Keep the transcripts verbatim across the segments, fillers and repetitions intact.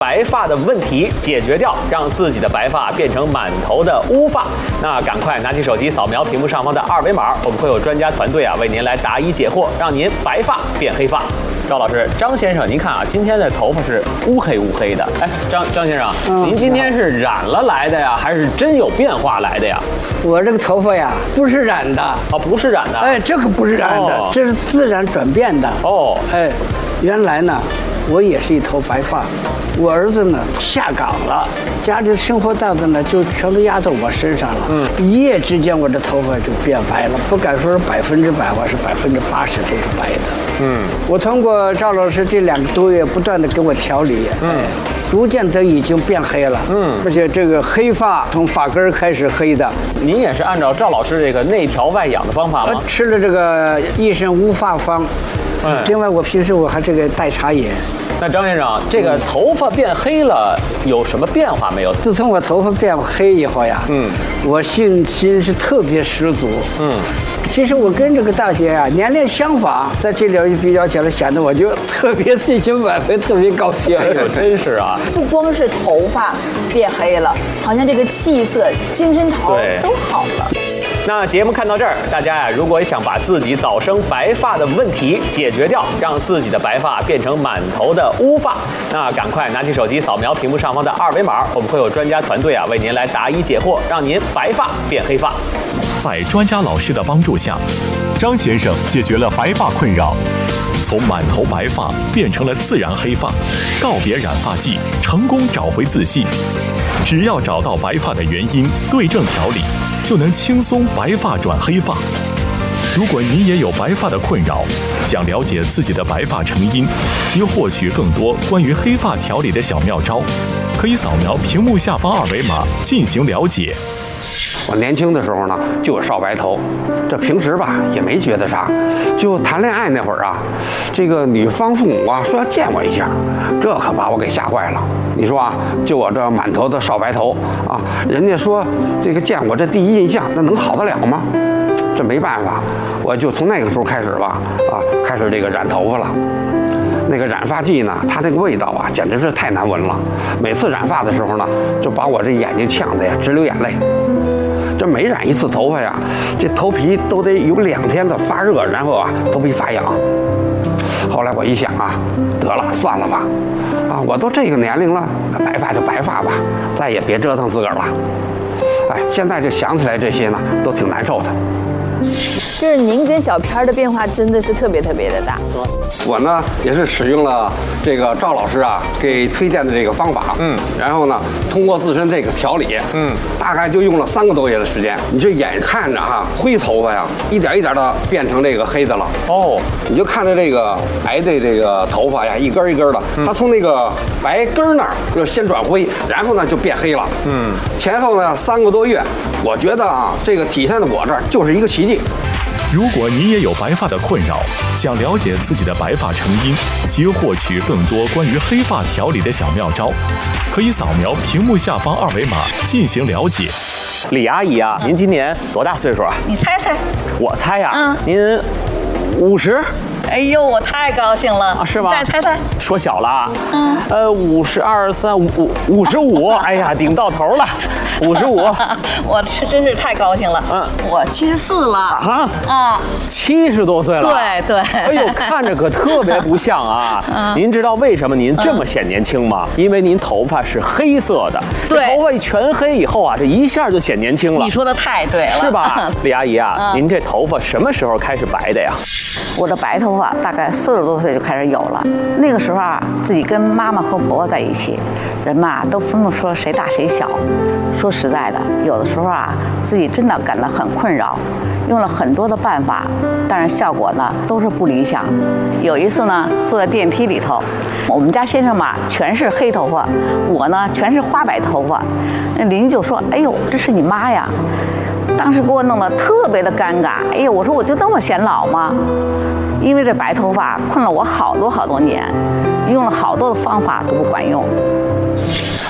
白发的问题解决掉，让自己的白发变成满头的乌发。那赶快拿起手机扫描屏幕上方的二维码，我们会有专家团队啊为您来答疑解惑，让您白发变黑发。赵老师，张先生，您看啊，今天的头发是乌黑乌黑的。哎，张张先生，嗯、您今天是染了来的呀，还是真有变化来的呀？ 我这个头发呀，不是染的。 哦，不是染的。 哎，这个不是染的，哦、这是自然转变的。 哦， 哎，原来呢，我也是一头白发。我儿子呢下岗了，家里的生活担子呢就全都压在我身上了。嗯，一夜之间我这头发就变白了，不敢说是百分之百，我是百分之八十都是白的。嗯，我通过赵老师这两个多月不断的给我调理，嗯，逐渐的已经变黑了。嗯，而且这个黑发从发根开始黑的。 您也是按照赵老师这个内调外养的方法吗？ 我吃了这个益肾乌发方。嗯，另外我平时我还这个代茶饮。 那张先生，这个头发变黑了有什么变化没有？ 自从我头发变黑以后呀，嗯，我信心是特别十足。嗯，其实我跟这个大姐啊年龄相仿，在这里一比较起来，显得我就特别信心满分，特别高兴。 哎呦，真是啊！ 不光是头发变黑了，好像这个气色、精神头都好了。 那节目看到这儿，大家呀，如果想把自己早生白发的问题解决掉，让自己的白发变成满头的乌发，那赶快拿起手机扫描屏幕上方的二维码，我们会有专家团队啊为您来答疑解惑，让您白发变黑发。 在专家老师的帮助下，张先生解决了白发困扰，从满头白发变成了自然黑发，告别染发剂，成功找回自信。只要找到白发的原因，对症调理，就能轻松白发转黑发。如果你也有白发的困扰，想了解自己的白发成因及获取更多关于黑发调理的小妙招，可以扫描屏幕下方二维码进行了解。 我年轻的时候呢，就有少白头，这平时吧也没觉得啥，就谈恋爱那会儿啊，这个女方父母啊说要见我一下，这可把我给吓坏了。你说啊，就我这满头的少白头啊，人家说这个见我这第一印象，那能好得了吗？这没办法，我就从那个时候开始吧，啊，开始这个染头发了。那个染发剂呢，它那个味道啊，简直是太难闻了。每次染发的时候呢，就把我这眼睛呛得呀直流眼泪。这每染一次头发呀，这头皮都得有两天的发热，然后啊头皮发痒。后来我一想啊，得了，算了吧，啊，我都这个年龄了，白发就白发吧，再也别折腾自个儿了。哎，现在就想起来这些呢，都挺难受的。 就是您跟小片的变化真的是特别特别的大。 我呢也是使用了这个赵老师啊给推荐的这个方法，嗯，然后呢通过自身这个调理，嗯，大概就用了三个多月的时间。你就眼看着哈灰头发呀，一点一点的变成这个黑的了。哦，你就看着这个白的这个头发呀，一根一根的，它从那个白根那儿就先转灰，然后呢就变黑了。嗯，前后呢三个多月，我觉得啊这个体现在我这儿就是一个奇迹。 如果你也有白发的困扰，想了解自己的白发成因及获取更多关于黑发调理的小妙招，可以扫描屏幕下方二维码进行了解。 李阿姨啊，您今年多大岁数啊？ 你猜猜。 我猜呀，嗯，您五十。 哎呦，我太高兴了， 啊、是吧？ 再猜猜， 说小了啊，嗯，呃，五十二三五五五十五，哎呀，顶到头了，五十五， 我是真是太高兴了，嗯，我七十四了啊啊，七十多岁了， 对对， 哎呦，看着可特别不像啊。嗯、您知道为什么您这么显年轻吗？因为您头发是黑色的， 对， 头发全黑以后啊，这一下就显年轻了。 你说的太对了， 是吧？李阿姨啊，嗯、您这头发什么时候开始白的呀？ 我的白头发大概四十多岁就开始有了，那个时候啊，自己跟妈妈和婆婆在一起，人嘛都分不出谁大谁小。说实在的，有的时候啊，自己真的感到很困扰，用了很多的办法，但是效果呢都是不理想。有一次呢，坐在电梯里头，我们家先生嘛全是黑头发，我呢全是花白头发，那邻居就说：“哎呦，这是你妈呀！”当时给我弄得特别的尴尬。哎呀，我说我就这么显老吗？因为这白头发困了我好多好多年，用了好多的方法都不管用。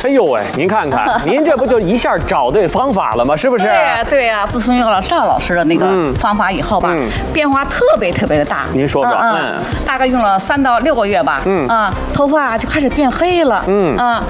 哎呦喂，您看看，您这不就一下找对方法了吗？是不是？ 对呀，对呀。自从有了赵老师的那个方法以后吧，变化特别特别的大。 您说说， 嗯，大概用了三到六个月吧，嗯啊，头发就开始变黑了，嗯啊，